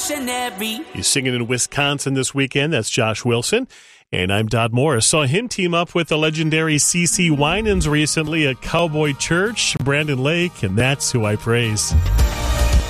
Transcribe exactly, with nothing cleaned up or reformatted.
revolutionary. He's singing in Wisconsin this weekend. That's Josh Wilson. And I'm Dodd Morris. Saw him team up with the legendary C C Winans recently at Cowboy Church, Brandon Lake, and That's Who I Praise.